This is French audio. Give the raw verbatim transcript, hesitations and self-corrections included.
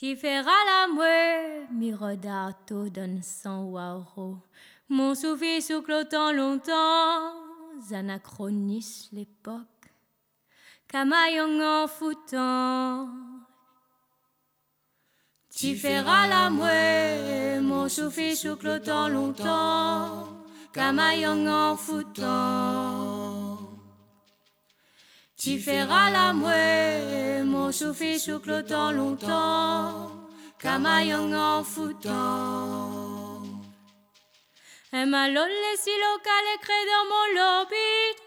Tu feras la mouée, mirodato donne son waro. Mon souffle souclotant longtemps, anachronise l'époque. Camaillon en foutant. Tu feras la mouée, mon souffle souclotant longtemps. Camaillon en foutant. Tu feras la mouée, mon souffle souclotant longtemps. Camaillon en foutant. Et ma lole si local écrit dans mon lobby.